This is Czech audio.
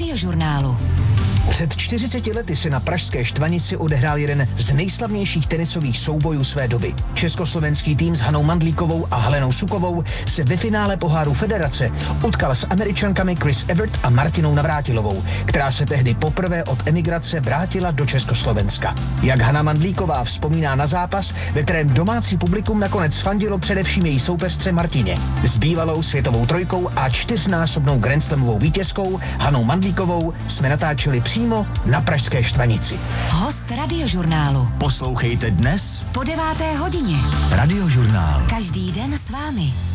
Radiožurnálu. Před 40 lety se na pražské Štvanici odehrál jeden z nejslavnějších tenisových soubojů své doby. Československý tým s Hanou Mandlíkovou a Helenou Sukovou se ve finále poháru Federace utkal s Američankami Chris Evert a Martinou Navrátilovou, která se tehdy poprvé od emigrace vrátila do Československa. Jak Hana Mandlíková vzpomíná na zápas, ve kterém domácí publikum nakonec fandilo především její soupeřce Martině. S bývalou světovou trojkou a 4násobnou grandslamovou vítězkou Hanou Mandlíkovou jsme natáčeli přímo na pražské Štvanici. Host Radiožurnálu. Poslouchejte dnes Po 9. hodině. Radiožurnál. Každý den s vámi.